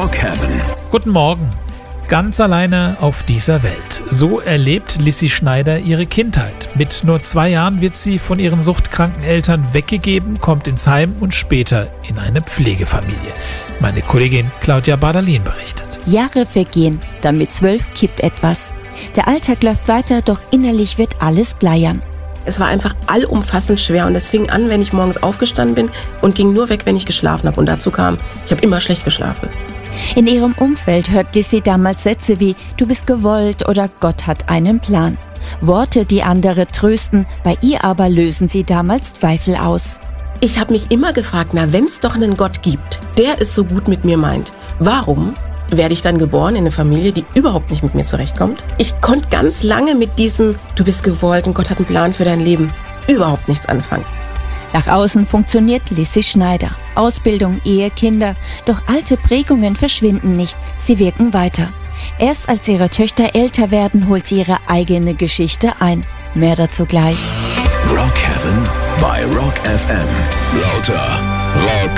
Rock Heaven. Guten Morgen. Ganz alleine auf dieser Welt. So erlebt Lissy Schneider ihre Kindheit. Mit nur 2 Jahren wird sie von ihren suchtkranken Eltern weggegeben, kommt ins Heim und später in eine Pflegefamilie. Meine Kollegin Claudia Bardalin berichtet. Jahre vergehen, dann mit 12 kippt etwas. Der Alltag läuft weiter, doch innerlich wird alles bleiern. Es war einfach allumfassend schwer und es fing an, wenn ich morgens aufgestanden bin und ging nur weg, wenn ich geschlafen habe. Und dazu kam, ich habe immer schlecht geschlafen. In ihrem Umfeld hört Lissy damals Sätze wie „Du bist gewollt" oder „Gott hat einen Plan". Worte, die andere trösten, bei ihr aber lösen sie damals Zweifel aus. Ich habe mich immer gefragt, wenn es doch einen Gott gibt, der es so gut mit mir meint, warum werde ich dann geboren in eine Familie, die überhaupt nicht mit mir zurechtkommt? Ich konnte ganz lange mit diesem „Du bist gewollt und Gott hat einen Plan für dein Leben" überhaupt nichts anfangen. Nach außen funktioniert Lissy Schneider. Ausbildung, Ehe, Kinder. Doch alte Prägungen verschwinden nicht, sie wirken weiter. Erst als ihre Töchter älter werden, holt sie ihre eigene Geschichte ein. Mehr dazu gleich. Rock Heaven bei Rock FM. Lauter Rock